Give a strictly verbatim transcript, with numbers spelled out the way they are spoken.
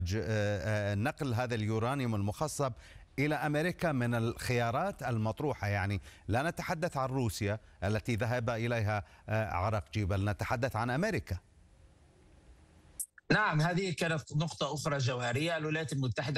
نقل هذا اليورانيوم المخصب إلى أمريكا من الخيارات المطروحة. يعني لا نتحدث عن روسيا التي ذهب إليها عراقجي، بل نتحدث عن أمريكا. نعم، هذه كانت نقطة أخرى جوهرية. الولايات المتحدة